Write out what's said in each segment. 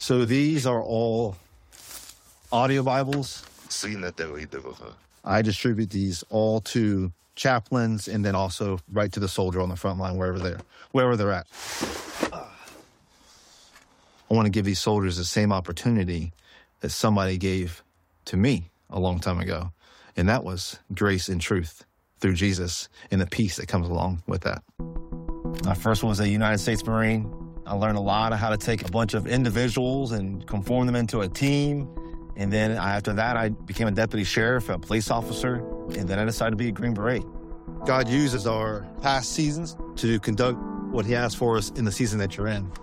So these are all audio Bibles. Свинете-видового. I distribute these all to chaplains and then also right to the soldier on the front line, wherever they're at. I want to give these soldiers the same opportunity that somebody gave to me a long time ago, and that was grace and truth through Jesus and the peace that comes along with that. I first was a United States Marine. I learned a lot of how to take a bunch of individuals and conform them into a team. And then after that, I became a deputy sheriff, a police officer, and then I decided to be a Green Beret. God uses our past seasons to conduct what he has for us in the season that you're in.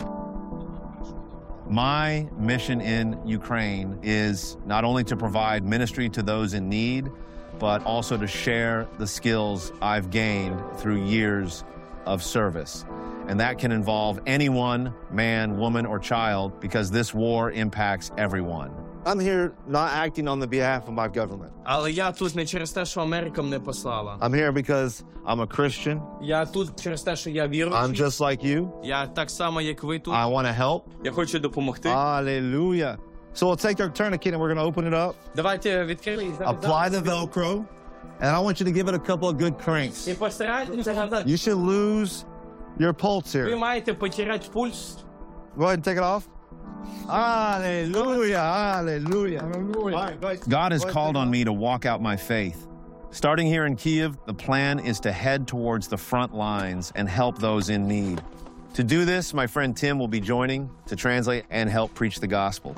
My mission in Ukraine is not only to provide ministry to those in need, but also to share the skills I've gained through years of service. And that can involve anyone, man, woman, or child, because this war impacts everyone. I'm here not acting on the behalf of my government. Але я тут не через те, що Америка мене послала. I'm here because I'm a Christian. Я тут через те, що я I'm віруючий. just like you. Я так само, як ви тут. I want to help. Я хочу допомогти. Hallelujah. So we'll take our tourniquet and we're going to open it up. Давайте відкриємо. Apply the Velcro. And I want you to give it a couple of good cranks. І постарайтеся. You should lose your pulse Ви here. маєте потеряти пульс. Go ahead and take it off. Hallelujah, hallelujah. God has called on me to walk out my faith. Starting here in Kyiv, the plan is to head towards the front lines and help those in need. To do this, my friend Tim will be joining to translate and help preach the gospel.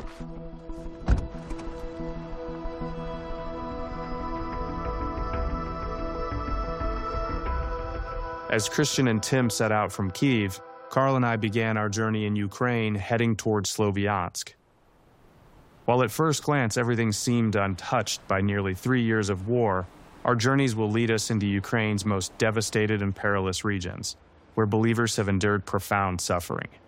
As Christian and Tim set out from Kyiv, Carl and I began our journey in Ukraine, heading towards Sloviansk. While at first glance everything seemed untouched by nearly 3 years of war, our journeys will lead us into Ukraine's most devastated and perilous regions, where believers have endured profound suffering.